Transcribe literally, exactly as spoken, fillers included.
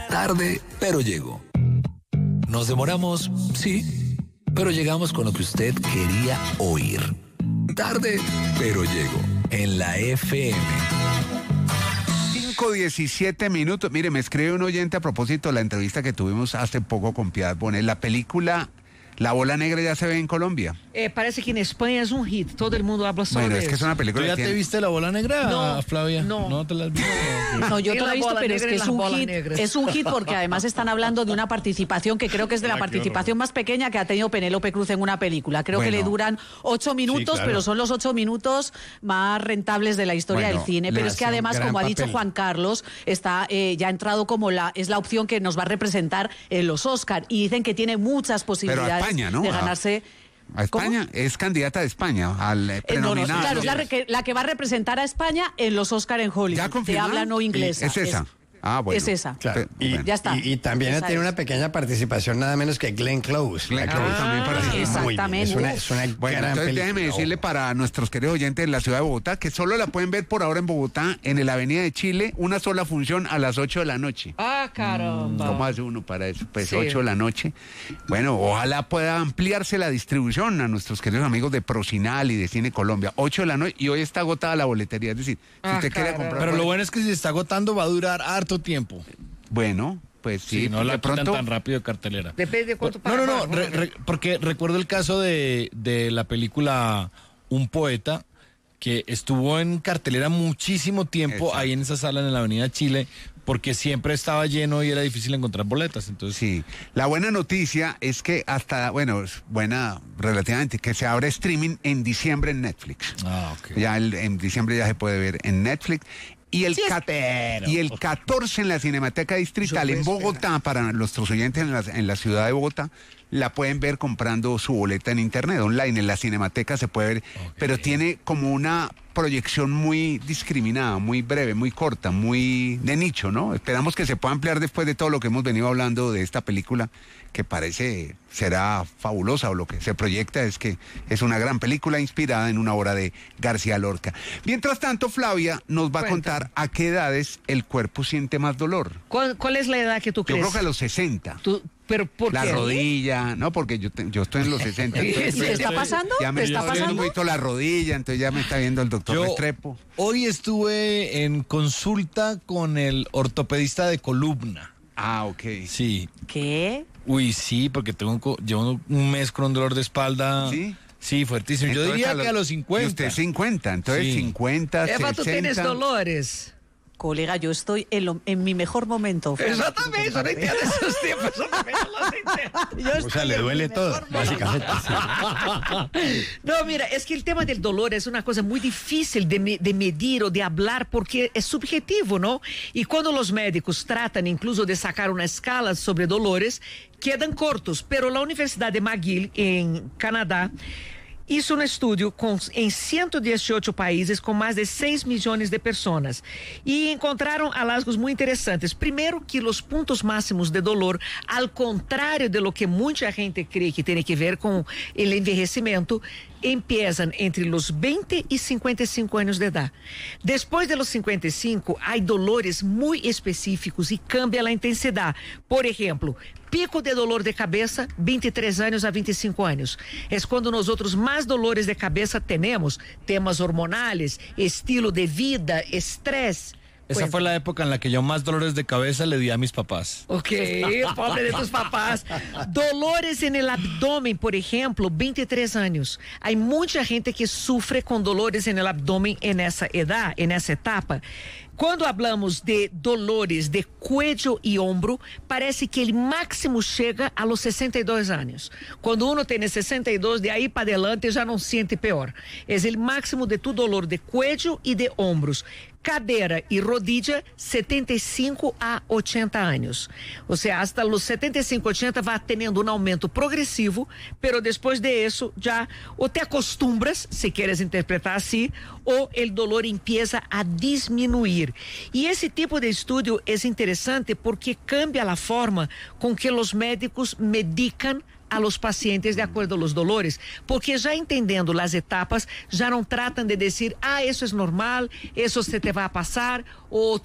Tarde, pero llego. Nos demoramos, sí, pero llegamos con lo que usted quería oír. Tarde, pero llego. En la F M. cinco diecisiete minutos. Mire, me escribe un oyente a propósito de la entrevista que tuvimos hace poco con Piedad Bonet. La película La Bola Negra ya se ve en Colombia. Eh, parece que en España es un hit, todo el mundo habla sobre Bueno, es eso. que es una película. ¿Tú ya que te tiene... viste La Bola Negra, No, Flavia? no. ¿No te la has visto? No, yo Y te la la he visto, bola pero es negra que y es las un bolas hit, negras. es un hit porque además están hablando de una participación que creo que es de la participación más pequeña que ha tenido Penélope Cruz en una película. Creo Bueno. que le duran ocho minutos, claro. pero son los ocho minutos más rentables de la historia Bueno, del cine. le Pero es hace que un además, gran como ha dicho papel. Juan Carlos, está eh, ya ha entrado como la es la opción que nos va a representar en los Oscar y dicen que tiene muchas posibilidades España, ¿no? de A- ganarse. A España, ¿Cómo? es candidata de España al eh, Eh, no, no, prenominado. claro, es la, re- que, la que va a representar a España en los Oscar en Hollywood. ¿Ya de confirmado? habla no inglesa. Es esa. Ah, bueno. Es esa. Claro, Pe- y, bueno. Ya está. y, y también Esa tiene es. una pequeña participación nada menos que Glenn Close. Glenn La Close que- también participa. Muy bien. Exactamente. Es una, Uf. es una Bueno, gran entonces película. déjeme decirle para nuestros queridos oyentes de la ciudad de Bogotá que solo la pueden ver por ahora en Bogotá, en la Avenida de Chile, una sola función a las ocho de la noche. Ah, caramba. ¿Cómo hace uno para eso? Pues Sí. ocho de la noche. Bueno, ojalá pueda ampliarse la distribución a nuestros queridos amigos de Procinal y de Cine Colombia. ocho de la noche y hoy está agotada la boletería. Es decir, si Ah, usted quiere caramba. comprar... Pero lo bolet- bueno es que si se está agotando va a durar harto tiempo. Bueno, pues sí, Sí, no de la quitan pronto... tan rápido de cartelera. Depende de cuánto No, no, no, paga. re- re- porque recuerdo el caso de, de la película Un Poeta, que estuvo en cartelera muchísimo tiempo Exacto. ahí en esa sala en la Avenida Chile, porque siempre estaba lleno y era difícil encontrar boletas. Entonces, Sí, la buena noticia es que hasta, bueno, es buena relativamente, que se abre streaming en diciembre en Netflix. Ah, ok. Ya el- en diciembre ya se puede ver en Netflix. Y el, Sí, cat- espero. y el catorce en la Cinemateca Distrital Yo en puedo Bogotá, para nuestros oyentes en la, en la ciudad de Bogotá, la pueden ver comprando su boleta en internet, online, en la Cinemateca se puede ver, Ok. pero tiene como una proyección muy discriminada, muy breve, muy corta, muy de nicho, ¿no? Esperamos que se pueda ampliar después de todo lo que hemos venido hablando de esta película, que parece será fabulosa, o lo que se proyecta es que es una gran película inspirada en una obra de García Lorca. Mientras tanto, Flavia nos va a Cuéntame. contar a qué edades el cuerpo siente más dolor. ¿Cuál, cuál es la edad que tú Yo crees? creo que a los sesenta. Tú- pero ¿por La qué? rodilla, no, porque yo, te- yo estoy en los sesenta. entonces, ¿Te está estoy- pasando? ya me ¿Te está está doliendo un pasando? poquito la rodilla, entonces ya me está viendo el doctor Yo Restrepo. hoy estuve en consulta con el ortopedista de columna. Ah, ok. Sí. ¿Qué? Uy, sí, porque tengo un co- llevo un mes con un dolor de espalda. ¿Sí? Sí, fuertísimo. Yo Entonces, diría lo- que a los Y cincuenta. usted cincuenta, entonces Sí. cincuenta, Eva, tú tienes sesenta. dolores. Colega, yo estoy en, lo- en mi mejor momento. Exatamente, yo no entiendo esos tiempos, yo también no los entiendo. Yo O estoy sea, le en duele mi todo, mejor básicamente. No, mira, es que el tema del dolor es una cosa muy difícil de, me- de medir o de hablar porque es subjetivo, ¿no? Y cuando los médicos tratan incluso de sacar una escala sobre dolores, quedan cortos. Pero la Universidad de McGill, en Canadá, hizo um estudo com, em ciento dieciocho países com mais de seis milhões de pessoas e encontraram hallazgos muito interessantes. Primeiro, que os pontos máximos de dolor, ao contrário de lo que muita gente crê que tem que ver com o envelhecimento, empiezan entre los veinte y cincuenta y cinco años de edad. Después de los cincuenta y cinco, hay dolores muy específicos y cambia la intensidad. Por ejemplo, pico de dolor de cabeza, veintitrés años a veinticinco años. Es cuando nosotros más dolores de cabeza tenemos, temas hormonales, estilo de vida, estrés. Esa Pues- fue la época en la que yo más dolores de cabeza le di a mis papás. Ok, pobre de tus papás. Dolores en el abdomen, por ejemplo, veintitrés años. Hay mucha gente que sufre con dolores en el abdomen en esa edad, en esa etapa. Quando hablamos de dolores de cuello e ombro, parece que ele máximo chega a los sesenta y dos anos. Quando uno tem sesenta y dos, de aí para adelante já não sente pior. É o máximo de tu dolor de cuello e de ombros. Cadera e rodilla, setenta y cinco a ochenta anos. Ou seja, hasta los setenta y cinco, ochenta vai tendo um aumento progressivo, pero depois de isso já ou te acostumbras, se queres interpretar assim, ou o dolor empieza a diminuir. E esse tipo de estudo é interessante porque cambia a forma com que os médicos medicam a los pacientes de acordo a los dolores, porque já entendendo as etapas, já não tratam de dizer, ah, isso é normal, isso se te vai passar, ou